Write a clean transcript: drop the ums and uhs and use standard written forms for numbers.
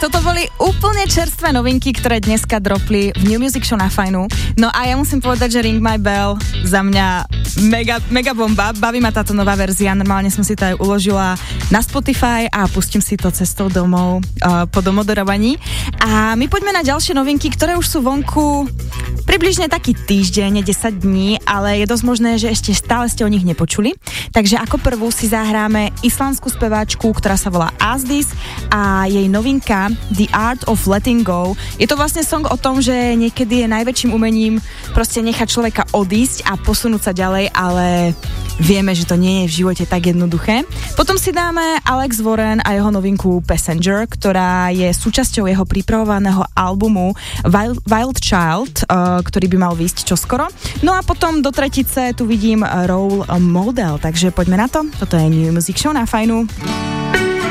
toto boli úplne čerstvé novinky, ktoré dneska dropli v New Music Show na Fajnu. No a ja musím povedať, že Ring My Bell za mňa mega bomba. Baví ma táto nová verzia, normálne som si to aj uložila na Spotify a pustím si to cestou domov po domodorovaní. A my poďme na ďalšie novinky, ktoré už sú vonku približne taký týždeň, 10 dní, ale je dosť možné, že ešte stále ste o nich nepočuli. Takže ako prvú si zahráme islandskú speváčku, ktorá sa volá Asdis a jej novinka The Art of Letting Go. Je to vlastne song o tom, že niekedy je najväčším umením proste nechať človeka odísť a posunúť sa ďalej, ale vieme, že to nie je v živote tak jednoduché. Potom si dáme Alex Warren a jeho novinku Passenger, ktorá je súčasťou jeho pripravovaného albumu Wild Child, ktorý by mal výjsť čoskoro. No a potom do tretice tu vidím Role Model, takže poďme na to. Toto je New Music Show na Fajnu.